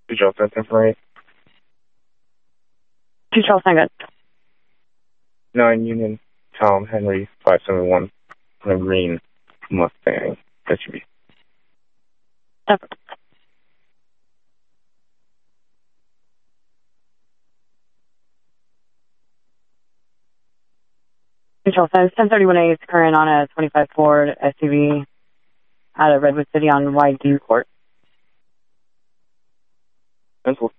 Control Center for 8. 2 Charles Tango. 9 Union, Tom Henry 571 on a green Mustang SUV. Over. 2 Charles Tango. 1031A is current on a 25 Ford SUV out of Redwood City on Whiteview Court. 10-4.